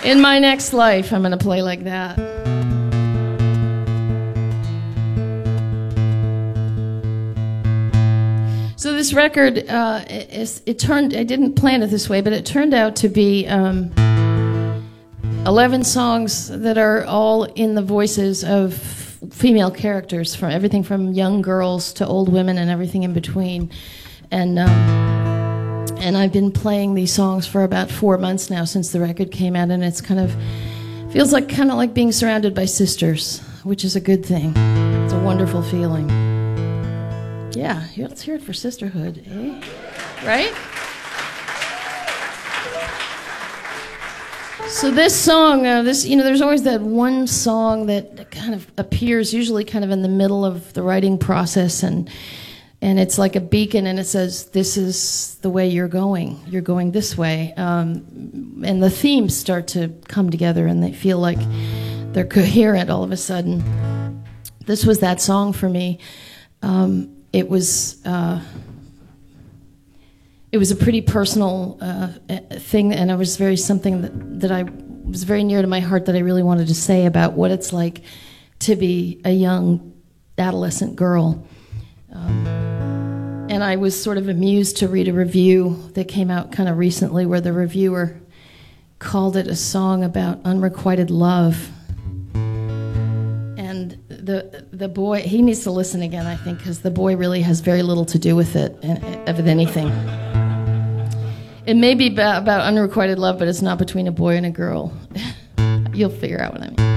In my next life, I'm going to play like that. So this record, I didn't plan it this way, but it turned out to be 11 songs that are all in the voices of female characters, from everything from young girls to old women and everything in between. And I've been playing these songs for about 4 months now since the record came out, and it's feels like being surrounded by sisters, which is a good thing. It's a wonderful feeling. Yeah, let's hear it for sisterhood, eh? Right? So this song, there's always that one song that kind of appears, usually kind of in the middle of the writing process, and it's like a beacon, and it says, this is the way you're going. You're going this way. And the themes start to come together, and they feel like they're coherent all of a sudden. This was that song for me. It was a pretty personal thing, and it was something that I was very near to my heart, that I really wanted to say about what it's like to be a young adolescent girl. And I was sort of amused to read a review that came out kind of recently, where the reviewer called it a song about unrequited love. And the boy, he needs to listen again, I think, because the boy really has very little to do with it, of anything. It may be about unrequited love, but it's not between a boy and a girl. You'll figure out what I mean.